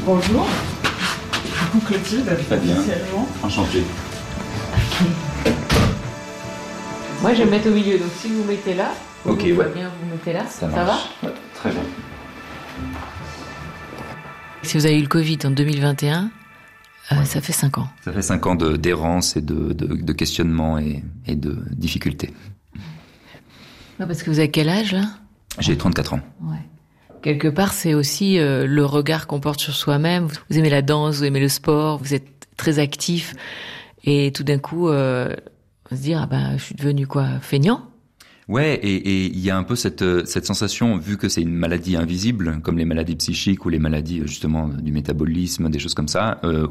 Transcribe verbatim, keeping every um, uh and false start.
Bonjour. Clotilde, très bien. Enchanté. Moi, je vais me mettre au milieu, donc si vous vous mettez là, ok, vous ouais. bien vous mettez là, ça, ça va ouais, très bien. Si vous avez eu le Covid en deux mille vingt et un, euh, ouais. ça fait cinq ans. Ça fait cinq ans de, d'errance et de, de, de questionnement et, et de difficultés. Ouais, parce que vous avez quel âge, là ? J'ai trente-quatre ans. Ouais. Quelque part, c'est aussi euh, le regard qu'on porte sur soi-même. Vous aimez la danse, vous aimez le sport, vous êtes très actif. Et tout d'un coup, euh, on se dit, ah ben, je suis devenu quoi, feignant ? Ouais, et il y a un peu cette, cette sensation, vu que c'est une maladie invisible, comme les maladies psychiques ou les maladies justement du métabolisme, des choses comme ça, euh,